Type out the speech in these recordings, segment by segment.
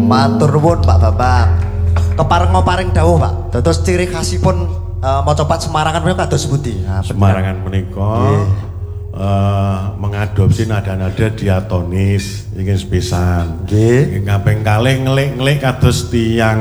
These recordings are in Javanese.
Matur nuwun Pak Bambang. Kepareng-paring dawuh Pak. Dados ciri khasipun Mocopat Semarangan menika kados pundi? Semarangan menika mengadopsi nada-nada diatonis ingin sepisan. Nggih. Kaping kalih ngelik-ngelik kados tiyang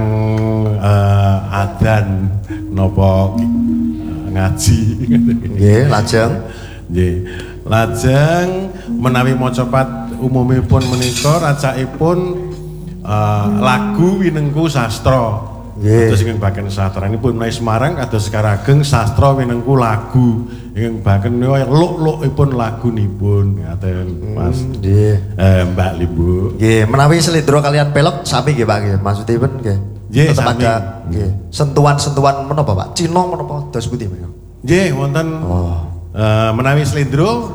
adzan napa ngaji. Nggih, lajeng. Nggih. Lajeng menawi Mocopat umumipun menika racakipun lagu winengku sastra. Kados ingkang baken sastranipun menawi Semarang kados sekarageng sastra winengku lagu ingkang baken luk-lukipun lagunipun ngaten Mas. Nggih. Mbak Limbu. Nggih, menawi selendro kalian pelok sami nggih Pak nggih. Maksudipun nggih. Nggih, tetep sami. ada nggih. Sentuhan-sentuhan menapa Pak? Cina menapa dos pundi menika? Nggih, wonten menawi selendro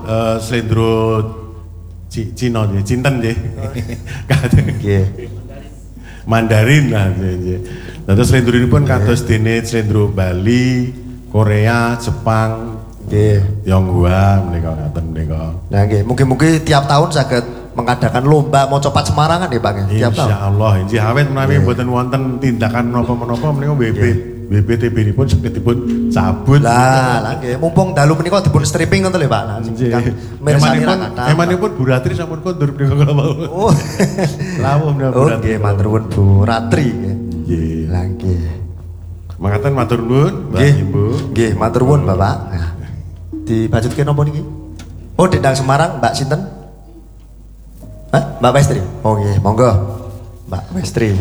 Cina nggih, cinten nggih. Nggih. Mandarin lah nggih. Dados slendronipun kados dene slendro Bali, Korea, Jepang, nggih, Tionghoa menika ngaten menika. Nah nggih, mugi-mugi tiap tahun saged mengadakan lomba Mocopat Semarangan nggih Pak nggih. Tiap tahun. Insyaallah, inggih awet menawi mboten wonten tindakan menapa-menapa menika BPTB-nipun saged dipun cabut. Lah nggih, mumpung dalu menika dipun stripping ngoten lho Pak. Nah, mirsani ra kathah. Emanipun Bu Ratri sampun kondur menika kala wau. Oh. Lawuh menika Bu Ratri. Nggih, matur nuwun Bu Ratri nggih. Nggih. Lah nggih. Mangkaten matur nuwun, Mbak Ibu. Nggih, matur nuwun Bapak. Nah, dibajutke napa niki? Oh, Dendang Semarang, Mbak sinten? Hah? Mbak Westri. Oh nggih, monggo. Mbak Westri.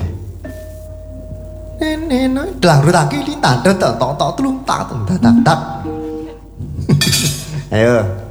Nene, dangdut aki lintandet tok tok tulung tak tak tak. Ayo.